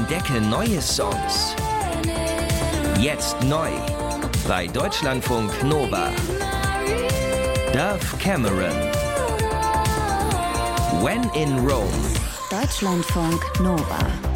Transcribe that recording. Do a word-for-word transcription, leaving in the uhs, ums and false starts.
Entdecke neue Songs. Jetzt neu bei Deutschlandfunk Nova. Dove Cameron. When in Rome. Deutschlandfunk Nova.